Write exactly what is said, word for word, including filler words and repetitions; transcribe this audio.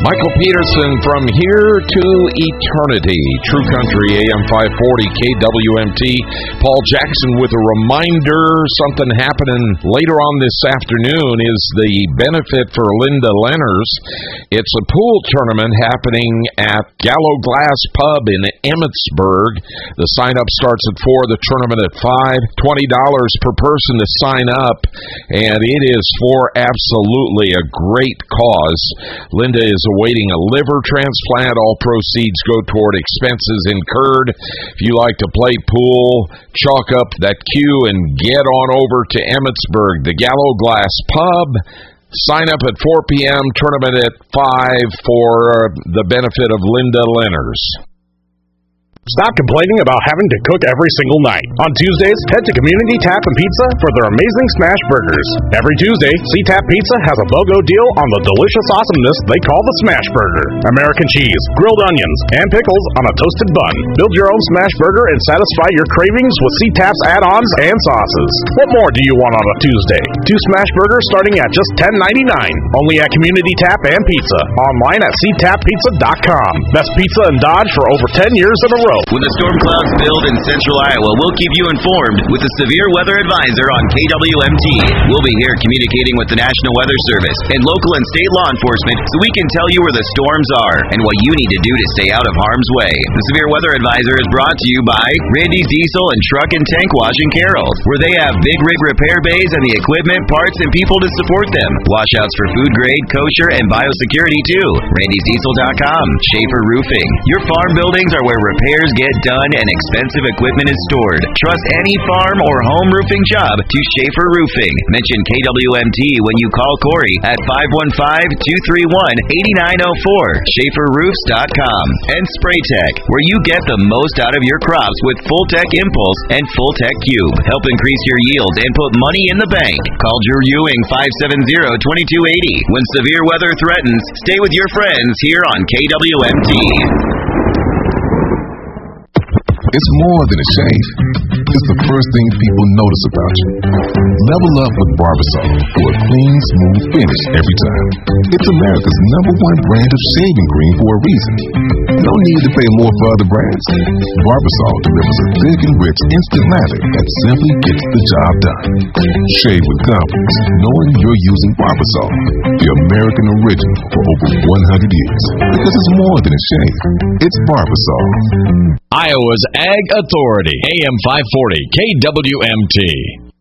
Michael Peterson, From Here to Eternity, True Country, A M five forty, K W M T. Paul Jackson with a reminder, something happening later on this afternoon is the benefit for Linda Lenners. It's a pool tournament happening at Gallo Glass Pub in Emmitsburg. The sign-up starts at four, the tournament at five. twenty dollars per person to sign up, and it is for absolutely a great cause. Linda is awaiting a liver transplant. All proceeds go toward expenses incurred. If you like to play pool, chalk up that cue and get on over to Emmitsburg, the Gallo Glass Pub. Sign up at four p.m., tournament at five for the benefit of Linda Lenners. Stop complaining about having to cook every single night. On Tuesdays, head to Community Tap and Pizza for their amazing smash burgers. Every Tuesday, C-Tap Pizza has a BOGO deal on the delicious awesomeness they call the smash burger. American cheese, grilled onions, and pickles on a toasted bun. Build your own smash burger and satisfy your cravings with C-Tap's add-ons and sauces. What more do you want on a Tuesday? Two smash burgers starting at just ten ninety-nine. Only at Community Tap and Pizza. Online at c tap pizza dot com. Best pizza in Dodge for over ten years in a row. When the storm clouds build in central Iowa, we'll keep you informed with the Severe Weather Advisor on K W M T. We'll be here communicating with the National Weather Service and local and state law enforcement so we can tell you where the storms are and what you need to do to stay out of harm's way. The Severe Weather Advisor is brought to you by Randy's Diesel and Truck and Tank Wash in Carroll, where they have big rig repair bays and the equipment, parts, and people to support them. Washouts for food grade, kosher, and biosecurity too. Randys Diesel dot com. Schaefer Roofing. Your farm buildings are where repairs get done and expensive equipment is stored. Trust any farm or home roofing job to Schaefer Roofing. Mention K W M T when you call Corey at five one five, two three one, eight nine zero four. Schaefer Roofs dot com. And Spraytech, where you get the most out of your crops with Full-Tech Impulse and Full-Tech Cube. Help increase your yields and put money in the bank. Call Drew Ewing five seven zero, two two eight zero. When severe weather threatens, stay with your friends here on K W M T. It's more than a shave. It's the first thing people notice about you. Level up with Barbasol for a clean, smooth finish every time. It's America's number one brand of shaving cream for a reason. No need to pay more for other brands. Barbasol delivers a thick and rich instant lather that simply gets the job done. Shave with confidence, knowing you're using Barbasol, the American original for over one hundred years. Because it's more than a shave. It's Barbasol. Iowa's Ag Authority, A M five forty, K W M T.